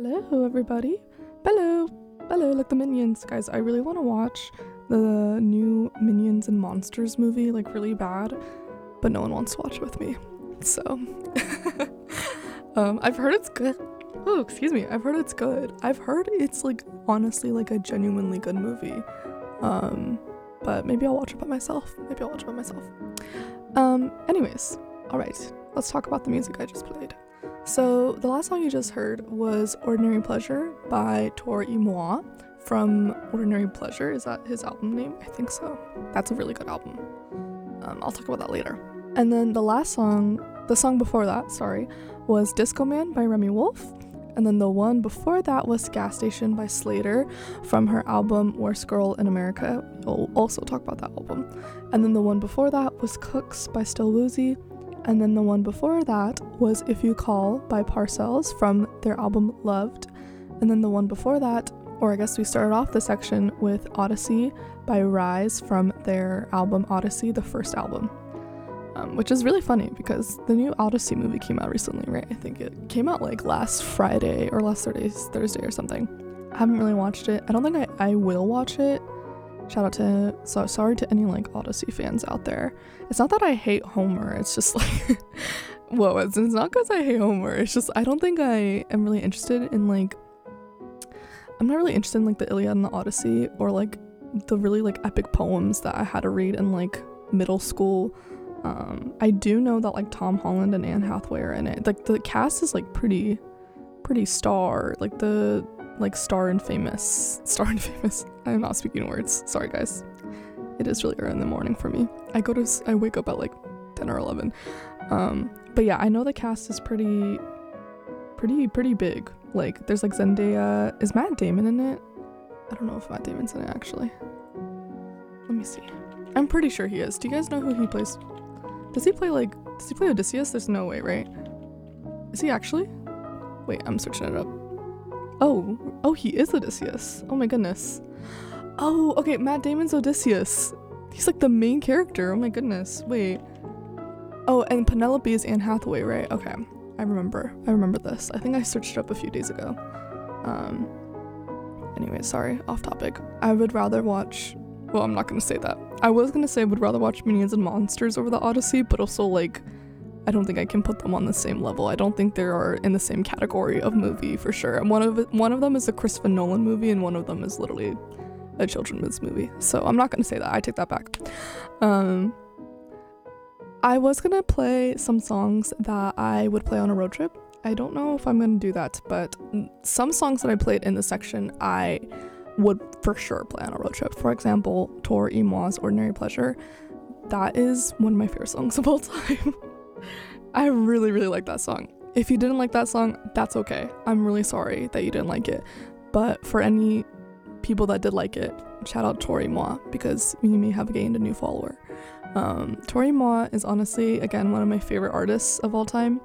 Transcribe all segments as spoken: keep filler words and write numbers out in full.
Hello, everybody. Hello. Hello, like the Minions. Guys, I really want to watch the new Minions and Monsters movie, like, really bad, but no one wants to watch it with me. So, um, I've heard it's good. Oh, excuse me. I've heard it's good. I've heard it's, like, honestly, like, a genuinely good movie. Um, but maybe I'll watch it by myself. Maybe I'll watch it by myself. Um, anyways, all right. Let's talk about the music I just played. So the last song you just heard was Ordinary Pleasure by Tor y Moi from Ordinary Pleasure. Is that his album name? I think so. That's a really good album. Um, I'll talk about that later. And then the last song, the song before that, sorry, was Disco Man by Remi Wolf. And then the one before that was Gas Station by Slater from her album Worst Girl in America. We'll also talk about that album. And then the one before that was Cooks by Still Woozy. And then the one before that was If You Call by Parcells from their album Loved. And then the one before that, or I guess we started off the section with Odyssey by Rise from their album Odyssey, the first album. Um, which is really funny because the new Odyssey movie came out recently, right? I think it came out like last Friday or last Thursday, Thursday or something. I haven't really watched it. I don't think I, I will watch it. Shout out to, so sorry to any like Odyssey fans out there. It's not that I hate Homer, it's just like, whoa, it's, it's not because I hate Homer, it's just, I don't think I am really interested in like, I'm not really interested in like the Iliad and the Odyssey or like the really like epic poems that I had to read in like middle school. Um, I do know that like Tom Holland and Anne Hathaway are in it. Like the cast is like pretty, pretty star, like the, like Star and Famous, Star and Famous. I'm not speaking words. Sorry, guys. It is really early in the morning for me. I go to, I wake up at like ten or eleven. Um, but yeah, I know the cast is pretty, pretty, pretty big. Like, there's like Zendaya. Is Matt Damon in it? I don't know if Matt Damon's in it actually. Let me see. I'm pretty sure he is. Do you guys know who he plays? Does he play like? Does he play Odysseus? There's no way, right? Is he actually? Wait, I'm searching it up. Oh, oh, he is Odysseus. Oh my goodness. Oh, okay, Matt Damon's Odysseus. He's like the main character. Oh my goodness. Wait. Oh, and Penelope is Anne Hathaway, right? Okay, I remember. I remember this. I think I searched it up a few days ago. Um. Anyway, sorry, off topic. I would rather watch. Well, I'm not gonna say that. I was gonna say I would rather watch Minions and Monsters over the Odyssey, but also like, I don't think I can put them on the same level. I don't think they are in the same category of movie for sure. And one of it, one of them is a Christopher Nolan movie, and one of them is literally a children's movie. So I'm not gonna say that. I take that back. Um, I was gonna play some songs that I would play on a road trip. I don't know if I'm gonna do that, but some songs that I played in this section, I would for sure play on a road trip. For example, Tor y Moi's Ordinary Pleasure. That is one of my favorite songs of all time. I really, really like that song. If you didn't like that song, that's okay. I'm really sorry that you didn't like it. But for any people that did like it, shout out Tor y Moi, because you may have gained a new follower. Um, Tor y Moi is honestly, again, one of my favorite artists of all time.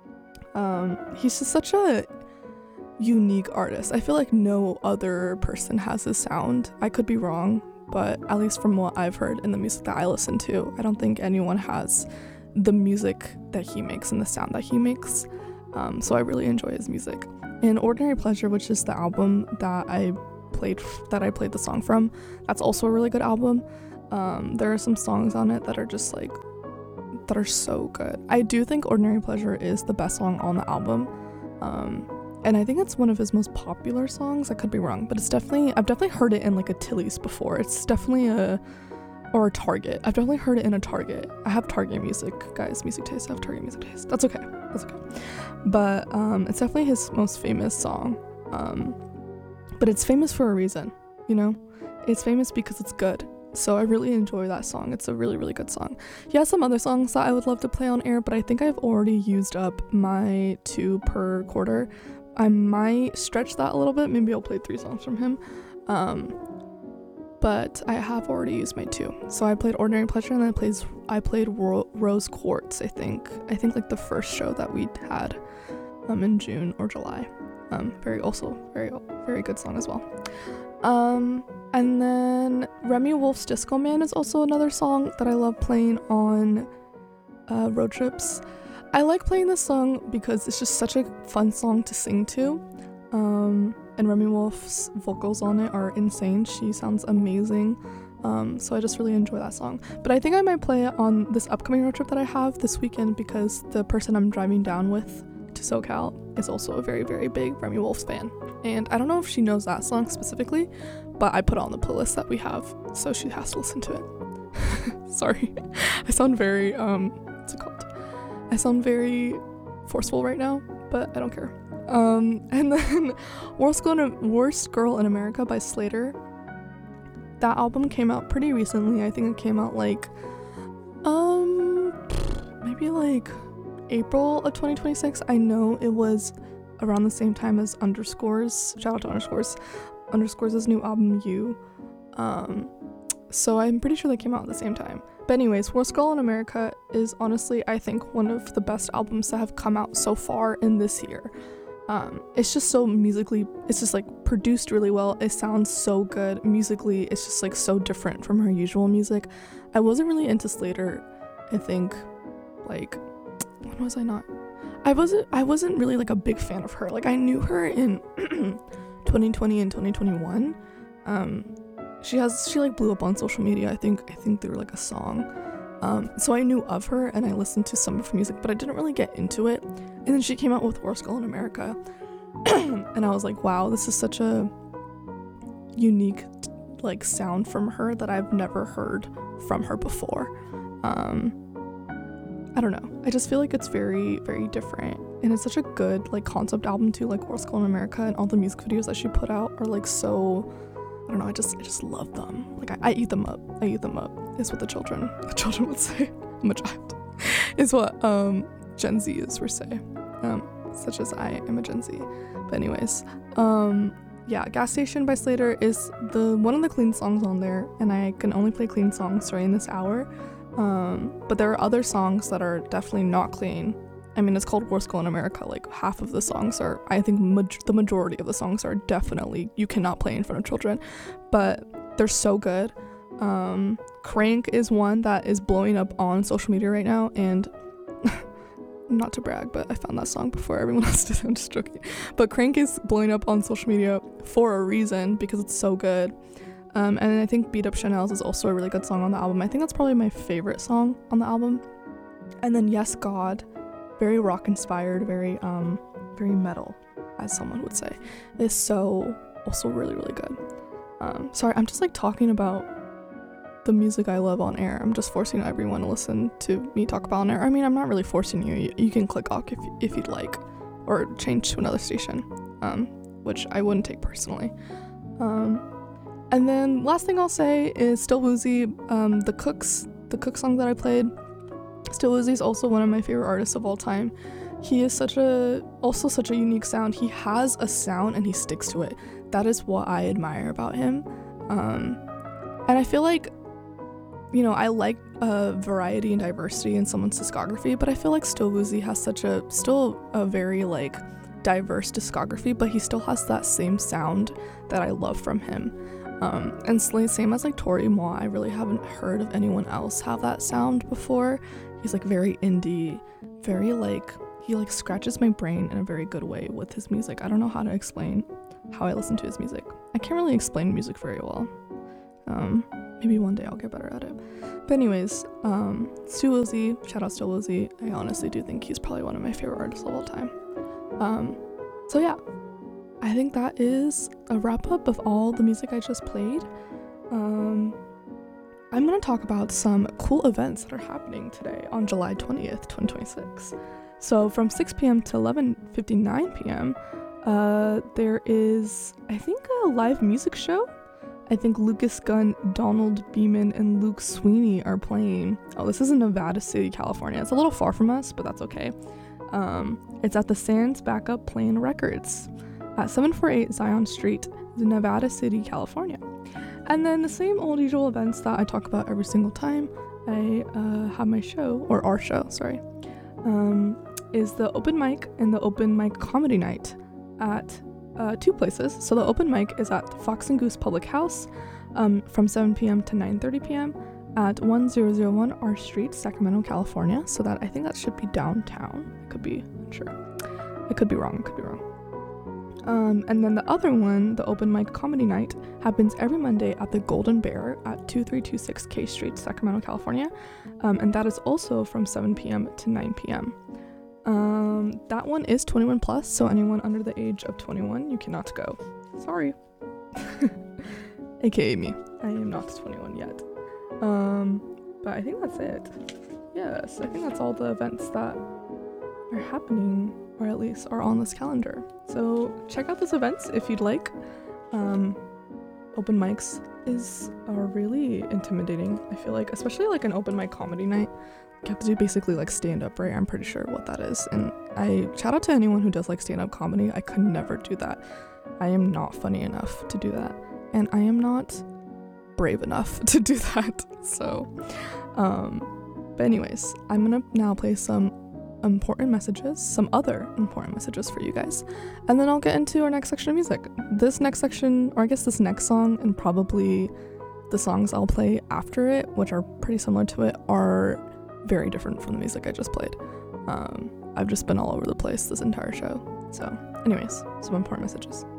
Um, he's just such a unique artist. I feel like no other person has his sound. I could be wrong, but at least from what I've heard in the music that I listen to, I don't think anyone has the music that he makes and the sound that he makes. Um, so I really enjoy his music. And Ordinary Pleasure, which is the album that I played that I played the song from, that's also a really good album. Um, there are some songs on it that are just like that are so good. I do think Ordinary Pleasure is the best song on the album. Um, and I think it's one of his most popular songs. I could be wrong, but it's definitely I've definitely heard it in like a Tilly's before. It's definitely a or a Target. I've definitely heard it in a Target. I have Target music, guys, music taste. I have Target music taste. That's okay. That's okay. But um, it's definitely his most famous song. Um, but it's famous for a reason, you know? It's famous because it's good. So I really enjoy that song. It's a really, really good song. He has some other songs that I would love to play on air, but I think I've already used up my two per quarter. I might stretch that a little bit. Maybe I'll play three songs from him. Um, but I have already used my two. So I played Ordinary Pleasure, and then I played I played Ro- Rose Quartz. I think I think like the first show that we had, um, in June or July. Um, very also very very good song as well. Um, and then Remi Wolf's Disco Man is also another song that I love playing on uh, road trips. I like playing this song because it's just such a fun song to sing to. Um, and Remi Wolf's vocals on it are insane. She sounds amazing. Um, so I just really enjoy that song. But I think I might play it on this upcoming road trip that I have this weekend because the person I'm driving down with to SoCal is also a very, very big Remi Wolf's fan. And I don't know if she knows that song specifically, but I put it on the playlist that we have, so she has to listen to it. Sorry. I sound very, um, what's it called? I sound very forceful right now, but I don't care. Um, and then Worst Girl in, Worst Girl in America by Slater. That album came out pretty recently. I think it came out like, um, maybe like April of twenty twenty-six. I know it was around the same time as Underscores. Shout out to Underscores. Underscores' new album, You. Um, so I'm pretty sure they came out at the same time. But anyways, Worst Girl in America is honestly, I think, one of the best albums that have come out so far in this year. Um, it's just so musically, it's just like produced really well. It sounds so good musically. It's just like so different from her usual music. I wasn't really into Slater. I think, like, when was I not? I wasn't. I wasn't really like a big fan of her. Like I knew her in twenty twenty and twenty twenty-one. Um, she has she like blew up on social media. I think I think through like a song. Um, so I knew of her and I listened to some of her music, but I didn't really get into it. And then she came out with Worst Girl in America, and I was like, wow, this is such a unique like sound from her that I've never heard from her before. Um, I don't know. I just feel like it's very, very different, and it's such a good like concept album too. Like Worst Girl in America, and all the music videos that she put out are like so. I don't know. I just, I just love them. Like I, I eat them up. I eat them up. Is what the children, the children would say. I'm a child. Is what um Gen Zers would say. Um, such as I am a Gen Z. But anyways, um, yeah, Gas Station by Slater is the one of the clean songs on there, and I can only play clean songs during this hour. Um, but there are other songs that are definitely not clean. I mean, it's called Worst Girl in America. Like half of the songs are, I think ma- the majority of the songs are definitely, you cannot play in front of children, but they're so good. Um, Crank is one that is blowing up on social media right now, and not to brag, but I found that song before everyone else did. I'm just joking. But Crank is blowing up on social media for a reason, because it's so good. Um, and I think Beat Up Chanel's is also a really good song on the album. I think that's probably my favorite song on the album. And then Yes God, very rock inspired, very um, very metal, as someone would say, is so also really really good. Um, sorry, I'm just like talking about the music I love on air. I'm just forcing everyone to listen to me talk about on air. I mean, I'm not really forcing you. You, you can click off if if you'd like, or change to another station, um, which I wouldn't take personally. Um, and then last thing I'll say is Still Woozy. Um, the Cooks, the Cook song that I played. Still Woozy is also one of my favorite artists of all time. He is such a also such a unique sound. He has a sound and he sticks to it. That is what I admire about him. Um, and I feel like, you know, I like uh, variety and diversity in someone's discography, but I feel like Still Woozy has such a, still a very like diverse discography, but he still has that same sound that I love from him. Um, and same as like Tori Moa, I really haven't heard of anyone else have that sound before. He's like very indie, very like, he like scratches my brain in a very good way with his music. I don't know how to explain how I listen to his music. I can't really explain music very well. Um, maybe one day I'll get better at it. But anyways, um, Still Woozy, shout out Still Woozy. I honestly do think he's probably one of my favorite artists of all time. Um, so yeah, I think that is a wrap up of all the music I just played. Um, I'm going to talk about some cool events that are happening today on July twentieth, twenty twenty-six. So from six p.m. to eleven fifty-nine p.m., uh, there is, I think, a live music show. I think Lucas Gunn, Donald Beeman, and Luke Sweeney are playing. Oh, this is in Nevada City, California. It's a little far from us, but that's okay. Um, it's at the Sands Backup Playing Records at seven forty-eight Zion Street, Nevada City, California. And then the same old usual events that I talk about every single time I uh, have my show, or our show, sorry, um, is the open mic and the open mic comedy night at uh, two places. So the open mic is at Fox and Goose Public House um, from seven p.m. to nine thirty p.m. at one thousand one R Street, Sacramento, California. So that, I think that should be downtown. It could be, I'm sure. I could be wrong, I could be wrong. Um, and then the other one, the open mic comedy night, happens every Monday at the Golden Bear at two three two six K Street, Sacramento, California. Um, and that is also from seven p.m. to nine p.m. Um, that one is twenty-one plus, so anyone under the age of twenty-one, you cannot go. Sorry. A K A me. I am not twenty-one yet. Um, but I think that's it. Yes, I think that's all the events that are happening, or at least are on this calendar. So check out those events if you'd like. Um, open mics is are really intimidating, I feel like, especially like an open mic comedy night. You have to do basically like stand-up, right? I'm pretty sure what that is. And I shout out to anyone who does like stand-up comedy. I could never do that. I am not funny enough to do that. And I am not brave enough to do that. So, um, but anyways, I'm gonna now play some important messages, some other important messages for you guys, and then I'll get into our next section of music. This next section, or I guess this next song, and probably the songs I'll play after it, which are pretty similar to it, are very different from the music I just played. Um, I've just been all over the place this entire show. So anyways, some important messages.